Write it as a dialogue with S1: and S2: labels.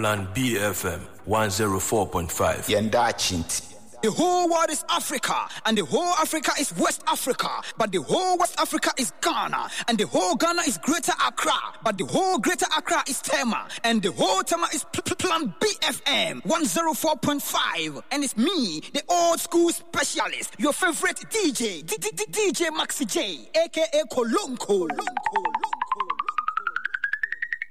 S1: Plan BFM 104.5.
S2: Yenda Chinti.
S3: The whole world is Africa, and the whole Africa is West Africa, but the whole West Africa is Ghana, and the whole Ghana is Greater Accra, but the whole Greater Accra is Tema, and the whole Tema is Plan BFM 104.5, and it's me, the old school specialist, your favorite DJ, DJ Maxi J, aka Kolonko.